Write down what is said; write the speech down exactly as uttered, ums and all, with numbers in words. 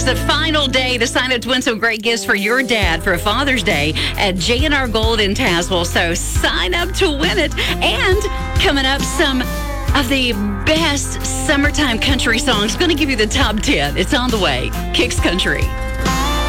the final day to sign up to win some great gifts for your dad for Father's Day at J and R Gold in Tazewell. So sign up to win it. And coming up, some of the best summertime country songs. Going to give you the top ten. It's on the way. Kicks Country.